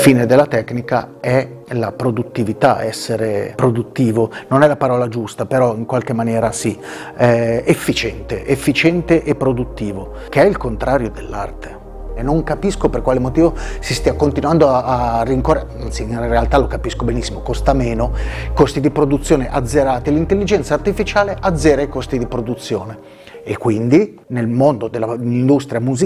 fine della tecnica è la produttività, essere produttivo, non è la parola giusta, però in qualche maniera sì, efficiente e produttivo, che è il contrario dell'arte. E non capisco per quale motivo si stia continuando a rincorrere, anzi in realtà lo capisco benissimo, costa meno, costi di produzione azzerati, l'intelligenza artificiale azzera i costi di produzione e quindi nel mondo dell'industria musicale